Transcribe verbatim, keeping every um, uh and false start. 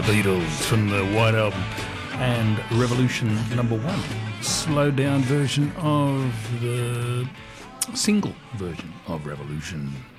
Beatles from the White Album, and Revolution number one, slowed down version of the single version of Revolution.